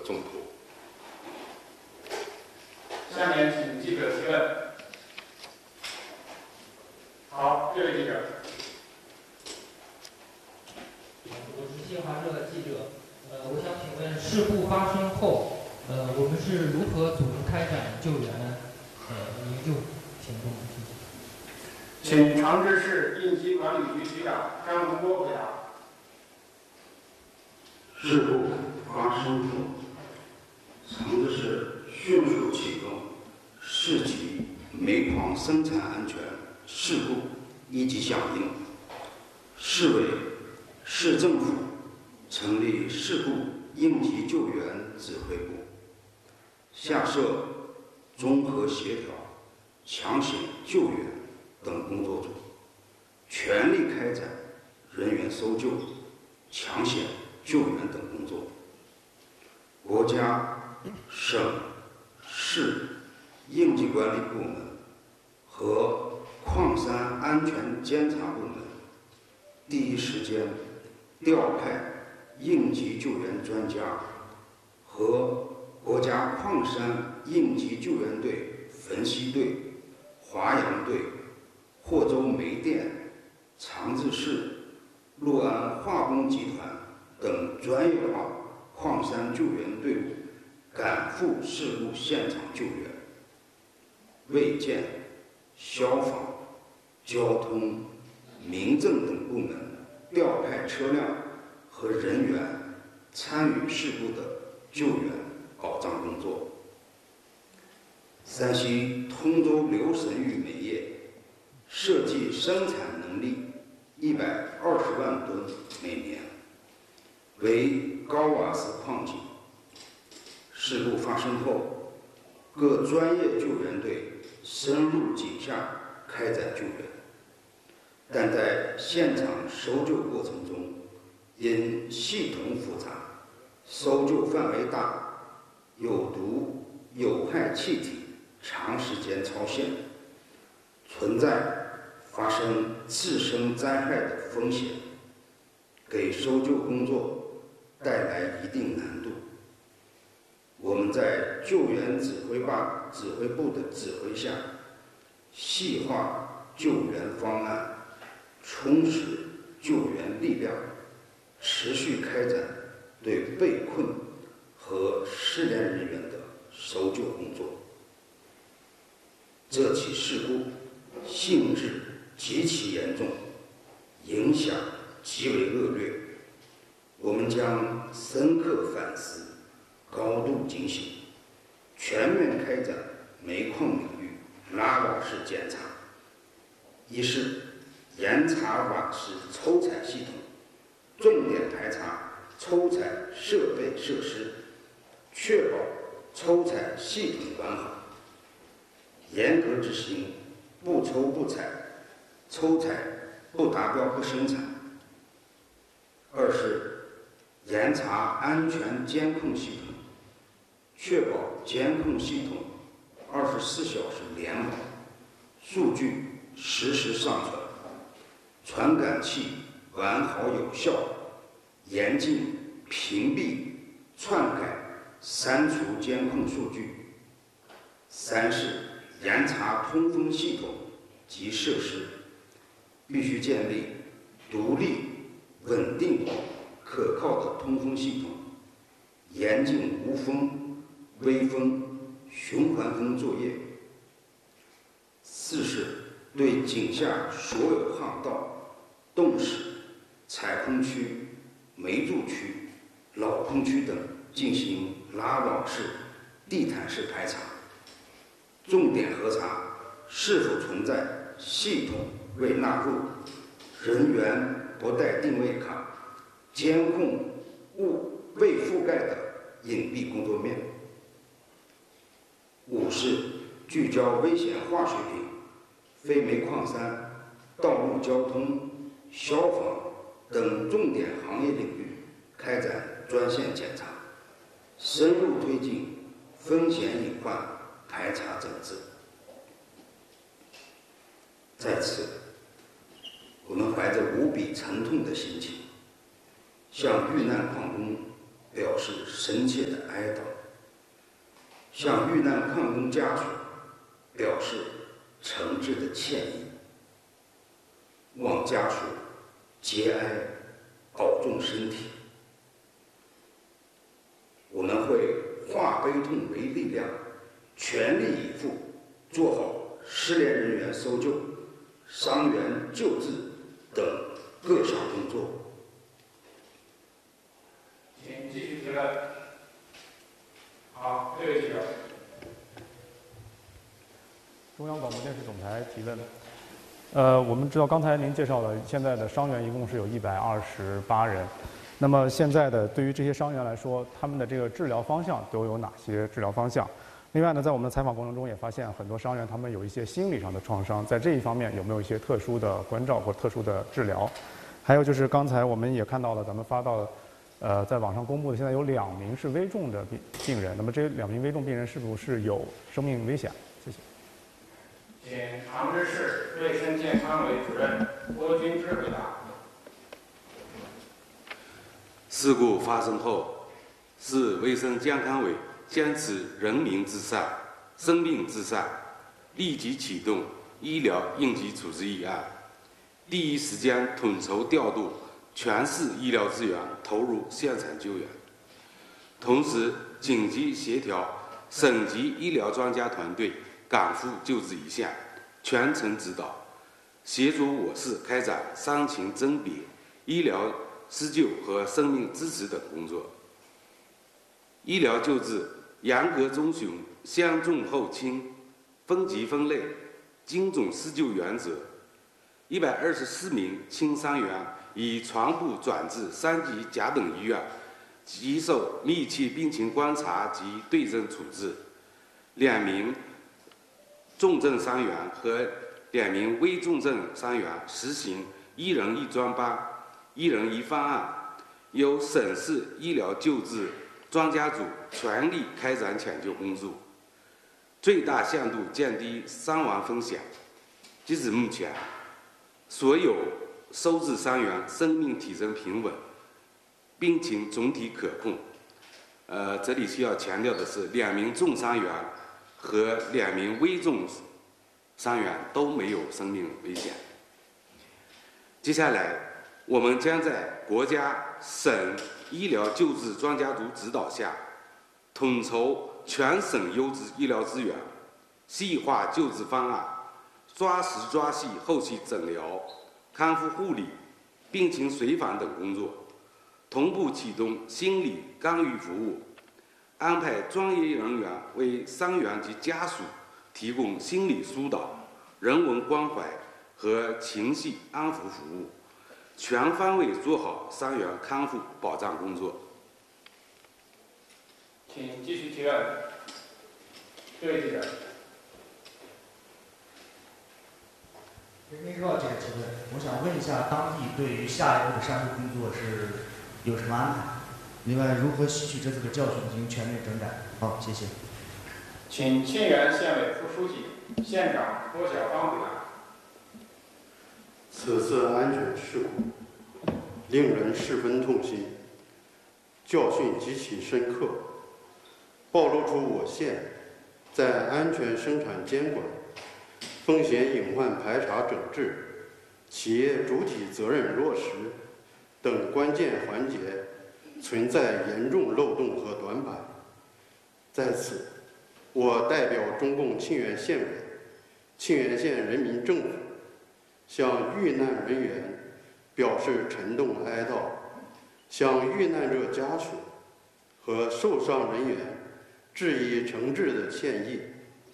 重托。 下面请记者提问。好，这位记者。 我是新华社的记者。我想请问，事故发生后，我们是如何组织开展救援、营救行动的？ 请长治市应急管理局局长张洪波回答。 事故发生后，长治市迅速启动市级煤矿生产安全事故一级响应，市委、市政府成立事故应急救援指挥部，下设综合协调、抢险救援等工作组，全力开展人员搜救、抢险救援等工作。国家、省、市应急管理部门和矿山安全监察部门第一时间调派应急救援专家和国家矿山应急救援队汾西队、华阳队、霍州煤电、长治市、六安化工集团等专业化矿山救援队伍赶赴事故现场救援，卫健、消防、交通、民政等部门调派车辆和人员参与事故的救援保障工作。山西通州刘神峪煤业设计生产能力120万吨每年，为高瓦斯矿井。事故发生后，各专业救援队深入井下开展救援，但在现场搜救过程中，因系统复杂、搜救范围大、有毒有害气体长时间超限，存在发生次生灾害的风险，给搜救工作带来一定难度。我们在救援指挥部的指挥下，细化救援方案，充实救援力量，持续开展对被困和失联人员的搜救工作。这起事故性质极其严重，影响极为恶劣，我们将深刻反思，高度警醒，全面开展煤矿领域拉瓦式检查。一是严查瓦式抽采系统，重点排查抽采设备设施，确保抽采系统完好，严格执行不抽不采、抽采不达标不生产。二是严查安全监控系统，确保监控系统24小时联网，数据实时上传，传感器完好有效，严禁屏蔽、篡改、删除监控数据。三是严查通风系统及设施，必须建立独立、稳定、可靠的通风系统，严禁无风、微风、循环风作业。四是对井下所有巷道、洞室、采空区、煤柱区、老空区等进行拉网式、地毯式排查，重点核查是否存在系统未纳入、人员不带定位卡、监控物未覆盖的隐蔽工作面。五是聚焦危险化学品、非煤矿山、道路交通、消防等重点行业领域开展专项检查，深入推进风险隐患排查整治。在此，我们怀着无比沉痛的心情，向遇难矿工表示深切的哀悼，向遇难矿工家属表示诚挚的歉意，望家属节哀，保重身体。我们会化悲痛为力量，全力以赴做好失联人员搜救、伤员救治等各项工作。 请继续提问。好，这位记者。 中央广播电视总台提问。我们知道刚才您介绍了，现在的伤员一共是有128人。那么现在的对于这些伤员来说，他们的这个治疗方向都有哪些治疗方向？另外呢，在我们的采访过程中也发现，很多伤员他们有一些心理上的创伤，在这一方面有没有一些特殊的关照或特殊的治疗？还有就是刚才我们也看到了，咱们发到在网上公布的，现在有2名是危重的病人。那么这2名危重病人是不是有生命危险？谢谢。 请长治市卫生健康委主任郭军之回答。 事故发生后，市卫生健康委坚持人民至上、生命至上，立即启动医疗应急处置议案，第一时间统筹调度全市医疗资源投入现场救援，同时紧急协调省级医疗专家团队赶赴救治一线，全程指导，协助我市开展伤情甄别、医疗施救和生命支持等工作。医疗救治严格遵循先重后轻、分级分类、精准施救原则。124名轻伤员已全部转至3级甲等医院，接受密切病情观察及对症处置。2名重症伤员和2名危重症伤员实行1人1专班、1人1方案，由省市医疗救治专家组全力开展抢救工作，最大限度降低伤亡风险。截至目前，所有收治伤员生命体征平稳，病情总体可控。这里需要强调的是，2名重伤员和2名危重伤员都没有生命危险。接下来，我们将在国家、省医疗救治专家组指导下，统筹全省优质医疗资源，细化救治方案，抓实抓细后期诊疗、康复护理、病情随访等工作，同步启动心理干预服务，安排专业人员为伤员及家属提供心理疏导、人文关怀和情绪安抚服务，全方位做好伤员康复保障工作。 请继续提问。这位记者。 人民日报记者提问，我想问一下，当地对于下一步的善后工作是有什么安排？另外，如何吸取这次的教训进行全面整改？好，谢谢。 请沁源县委副书记、县长郭晓芳回答。 此次安全事故令人十分痛心，教训极其深刻，暴露出我县在安全生产监管、风险隐患排查整治、企业主体责任落实等关键环节存在严重漏洞和短板。在此，我代表中共沁源县委、沁源县人民政府，向遇难人员表示沉痛哀悼，向遇难者家属和受伤人员致以诚挚的歉意。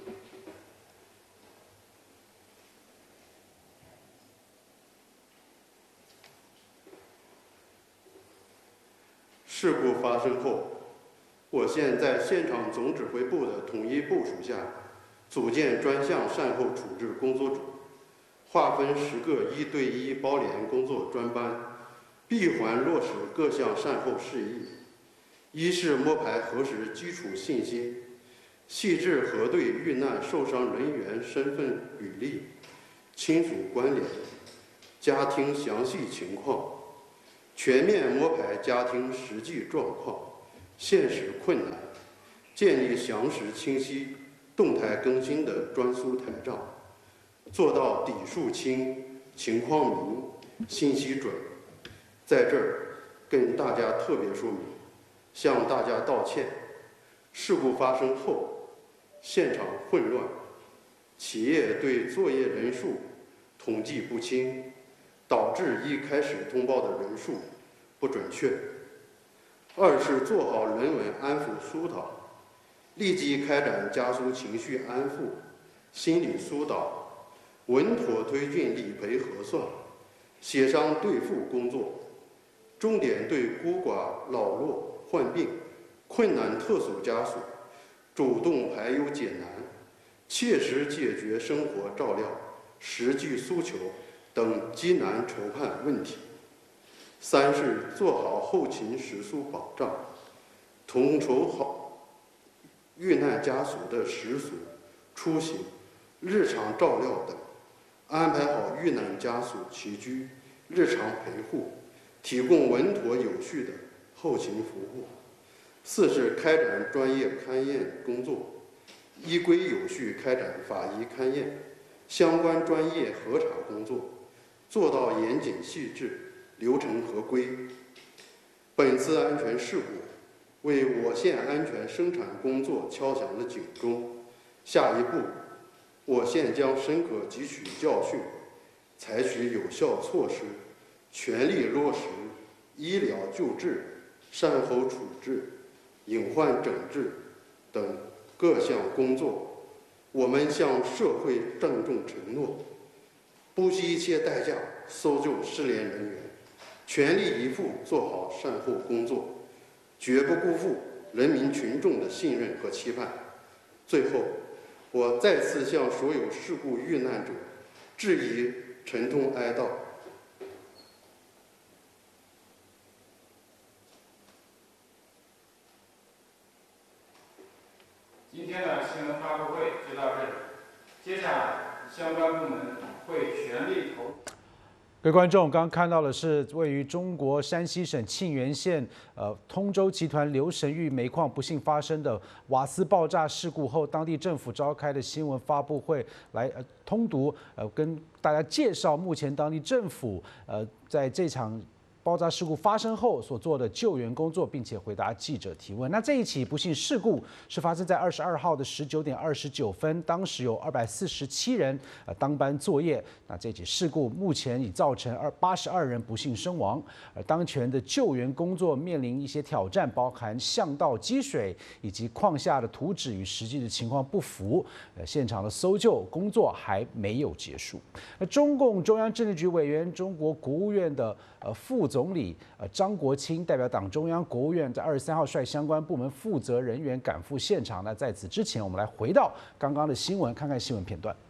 事故发生后，我县在现场总指挥部的统一部署下，组建专项善后处置工作组，划分10个1对1包联工作专班，闭环落实各项善后事宜。一是摸排核实基础信息，细致核对遇难受伤人员身份履历、亲属关联、家庭详细情况，全面摸排家庭实际状况， 现实困难，建立详实清晰、动态更新的专书台账，做到底数清、情况明、信息准。在这儿跟大家特别说明，向大家道歉。事故发生后，现场混乱，企业对作业人数统计不清，导致一开始通报的人数不准确。二是做好人文安抚疏导，立即开展家属情绪安抚、心理疏导、稳妥推进理赔核算、协商兑付工作，重点对孤寡、老弱、患病、困难特殊家属主动排忧解难，切实解决生活照料、实际诉求等急难愁盼问题。三是做好后勤食宿保障，统筹好遇难家属的食宿、出行、日常照料等，安排好遇难家属起居、日常陪护，提供稳妥有序的后勤服务。四是开展专业勘验工作，依规有序开展法医勘验、相关专业核查工作，做到严谨细致、流程合规。本次安全事故为我县安全生产工作敲响了警钟。下一步，我县将深刻汲取教训，采取有效措施，全力落实医疗救治、善后处置、隐患整治等各项工作。我们向社会郑重承诺，不惜一切代价搜救失联人员，全力以赴做好善后工作，绝不辜负人民群众的信任和期盼。最后，我再次向所有事故遇难者致以沉痛哀悼。 今天的新闻发布会就到这里，接下来相关部门会全力投入。 各位观众，刚刚看到的是位于中国山西省沁源县通州集团刘神玉煤矿不幸发生的瓦斯爆炸事故后，当地政府召开的新闻发布会来通读跟大家介绍目前当地政府在这场爆炸事故发生后所做的救援工作，并且回答记者提问。那这一起不幸事故是发生在22号的19点29分，当时有247人当班作业。那这起事故目前已造成82人不幸身亡，而当前的救援工作面临一些挑战，包含巷道积水以及矿下的图纸与实际的情况不符。现场的搜救工作还没有结束。那中共中央政治局委员、中国国务院的副总理张国清代表党中央、国务院在23号率相关部门负责人员赶赴现场。那在此之前，我们来回到刚刚的新闻，看看新闻片段。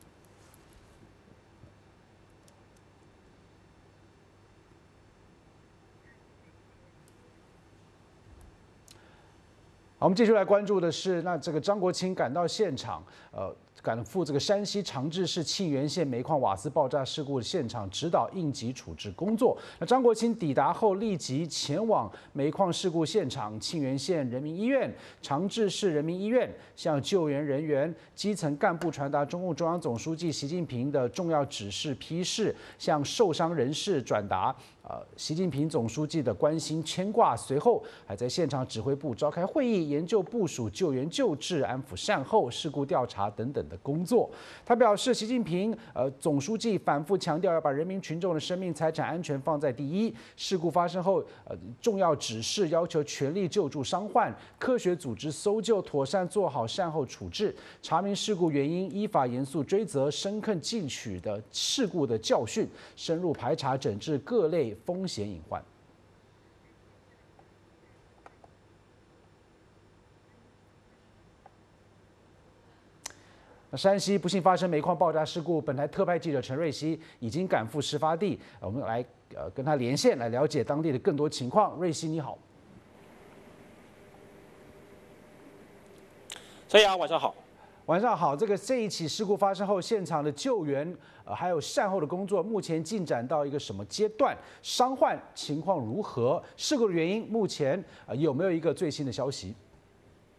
好，我们继续来关注的是，那这个张国清赶到现场，赶赴这个山西长治市沁源县煤矿瓦斯爆炸事故的现场，指导应急处置工作。那张国清抵达后，立即前往煤矿事故现场沁源县人民医院、长治市人民医院，向救援人员、基层干部传达中共中央总书记习近平的重要指示批示，向受伤人士转达习近平总书记的关心牵挂。随后还在现场指挥部召开会议，研究部署救援救治、安抚善后、事故调查等等的工作。他表示，习近平总书记反复强调要把人民群众的生命财产安全放在第一。事故发生后，重要指示要求全力救助伤患，科学组织搜救，妥善做好善后处置，查明事故原因，依法严肃追责，深刻汲取的事故的教训，深入排查整治各类风险隐患。山西不幸发生煤矿爆炸事故，本台特派记者陈瑞熙已经赶赴事发地，我们来跟他连线，来了解当地的更多情况。瑞熙，你好。 陈阳，晚上好。 晚上好，这一起事故发生后，现场的救援还有善后的工作，目前进展到一个什么阶段？伤患情况如何？事故的原因目前有没有一个最新的消息？